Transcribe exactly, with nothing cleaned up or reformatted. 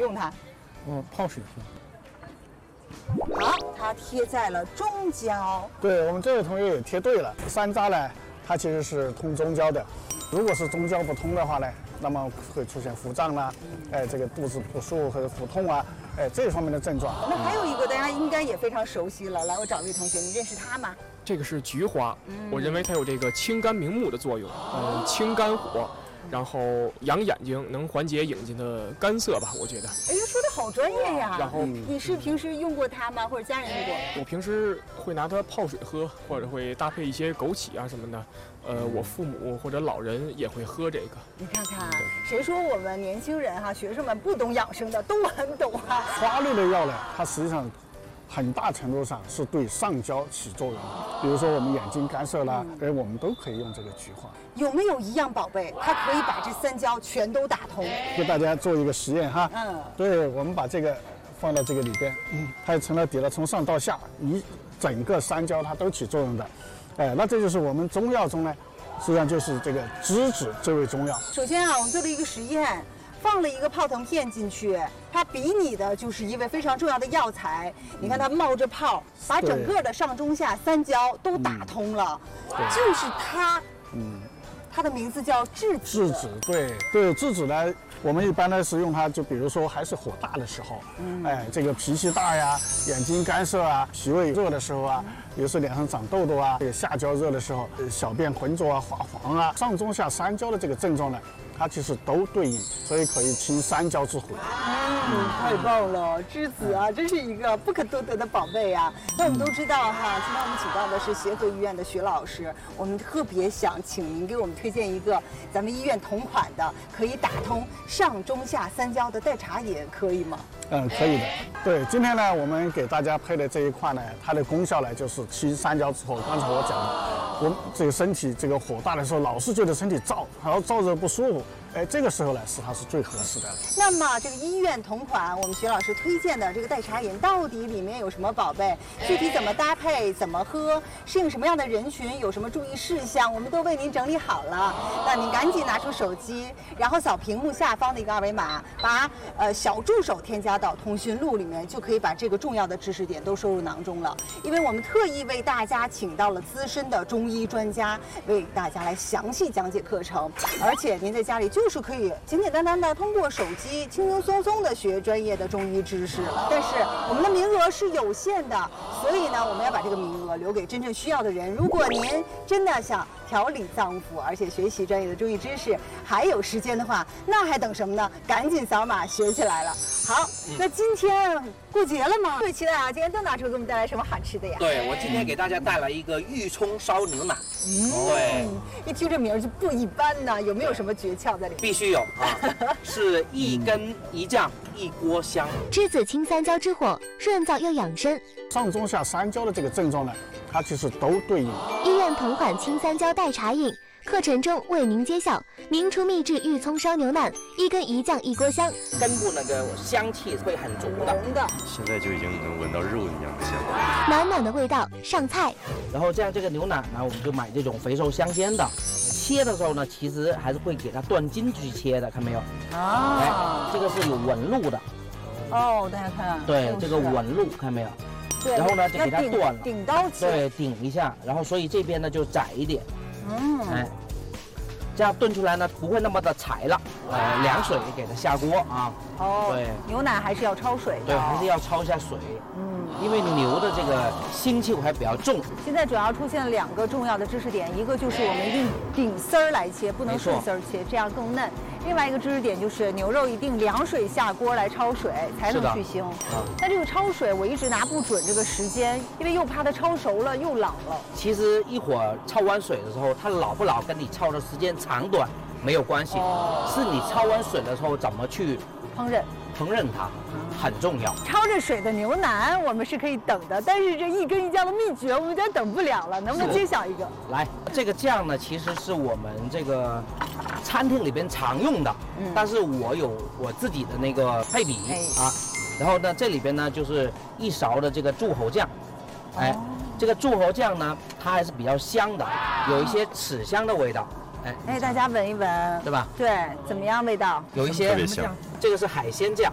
用它？ 哦，泡水喝。好，它贴在了中焦。 对，我们这位同学也贴对了。山楂呢，它其实是通中焦的。如果是中焦不通的话呢，那么会出现腹胀啦，哎，这个肚子不舒服或者腹痛啊，哎，这方面的症状。 那还有一个大家应该也非常熟悉了，来，我找一位同学，你认识他吗？ 这个是菊花，我认为它有这个清肝明目的作用，嗯，清肝火。然后养眼睛，能缓解眼睛的干涩吧，我觉得。 哎呀，说的好专业呀！ 然后你是平时用过它吗？或者家人用过？ 我平时会拿它泡水喝，或者会搭配一些枸杞啊什么的。呃，我父母或者老人也会喝这个。 你看看，谁说我们年轻人哈、学生们不懂养生的，都很懂啊。 花类的药呢，它实际上很大程度上是对上焦起作用的。比如说我们眼睛干涩啦，哎、嗯，我们都可以用这个菊花。 有没有一样宝贝，它可以把这三焦全都打通？ 给大家做一个实验哈。 嗯， 对，我们把这个放到这个里边，嗯，它也成了底了，从上到下一整个三焦它都起作用的。哎，那这就是我们中药中呢，实际上就是这个栀子这味中药。 首先啊，我们做了一个实验。放了一个泡腾片进去，它比拟的就是一味非常重要的药材。你看它冒着泡，把整个的上中下三焦都打通了，嗯、就是它。嗯，它的名字叫栀子。 栀子，对对，栀子呢，我们一般呢是用它，就比如说还是火大的时候，嗯、哎，这个脾气大呀，眼睛干涩啊，脾胃热的时候啊，比如说脸上长痘痘啊，这个下焦热的时候，小便浑浊啊、滑黄啊，上中下三焦的这个症状呢。它其实都对应，所以可以清三焦之火。 嗯，太棒了，栀子啊，真是一个不可多得的宝贝啊。那我们都知道哈，今天我们请到的是协和医院的徐老师，我们特别想请您给我们推荐一个咱们医院同款的，可以打通上中下三焦的代茶饮，可以吗？ 嗯，可以的。对，今天呢，我们给大家配的这一款呢，它的功效呢就是清三焦之火。刚才我讲的，我们这个身体这个火大的时候，老是觉得身体燥，然后燥热不舒服。哎，这个时候呢是它是最合适的。 那么这个医院同款，我们徐老师推荐的这个代茶饮，到底里面有什么宝贝？具体怎么搭配，怎么喝，适应什么样的人群，有什么注意事项，我们都为您整理好了。那您赶紧拿出手机，然后扫屏幕下方的一个二维码，把呃小助手添加到通讯录里面，就可以把这个重要的知识点都收入囊中了。因为我们特意为大家请到了资深的中医专家，为大家来详细讲解课程，而且您在家里就。就是可以简简单单的通过手机轻轻松松的学专业的中医知识了，但是我们的名额是有限的，所以呢，我们要把这个名额留给真正需要的人。如果您真的想调理脏腑，而且学习专业的中医知识，还有时间的话，那还等什么呢？赶紧扫码学起来了。好，那今天过节了吗？特别期待啊！今天邓大厨给我们带来什么好吃的呀？ 对，我今天给大家带来一个玉葱烧牛腩。 嗯，对，一听这名儿就不一般呢。有没有什么诀窍在里面？ 必须有啊，是一根一酱一锅香。 栀子清三焦之火，润燥又养生。 上中下三焦的这个症状呢，它其实都对应。 医院同款清三焦代茶饮。课程中为您揭晓名厨秘制玉葱烧牛腩，一根一酱一锅香， 根部那个香气会很足的。 的， 现在就已经能闻到肉一样的香， 暖暖的味道。上菜， 然后这样这个牛腩呢，我们就买这种肥瘦相间的。切的时候呢，其实还是会给它断筋去切的，看没有？ 啊， 哎，这个是有纹路的。 哦，大家看， 对，这个纹路看没有？ 对， 然后呢，就给它断了， 顶刀切， 对，顶一下，然后所以这边呢就窄一点。嗯，哎，这样炖出来呢不会那么的柴了。呃，凉水给它下锅啊。 哦， 对， 牛腩还是要焯水的。 对，还是要焯一下水。嗯，因为牛的这个腥气还比较重。 现在主要出现了两个重要的知识点，一个就是我们一定顶丝儿来切，不能顺丝儿切，这样更嫩。另外一个知识点就是牛肉一定凉水下锅来焯水才能去腥。啊，但这个焯水我一直拿不准这个时间，因为又怕它焯熟了又老了。 其实一会儿焯完水的时候，它老不老跟你焯的时间长短没有关系，哦，是你焯完水的时候怎么去烹饪。 烹饪它很重要。 焯着水的牛腩我们是可以等的，但是这一根一酱的秘诀我们有点等不了了，能不能揭晓一个？ 来，这个酱呢，其实是我们这个餐厅里边常用的，嗯，但是我有我自己的那个配比，哎，啊，然后呢，这里边呢就是一勺的这个柱侯酱，哎，哦，这个柱侯酱呢，它还是比较香的，有一些豉香的味道。 哎哎，大家闻一闻， 对吧？ 对，怎么样味道？ 有一些特别香。 这个是海鲜酱，